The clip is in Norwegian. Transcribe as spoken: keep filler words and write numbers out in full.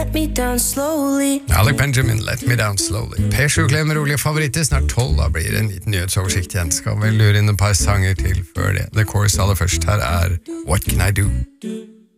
let me down slowly. Alec Benjamin, Let Me Down Slowly. P sju Klev med rolige favoritter, snart tolv, da blir det en liten nyhetsoversikt igjen. Skal vel lure inn et par sanger til før det. The Chorus aller først her er What Can I Do?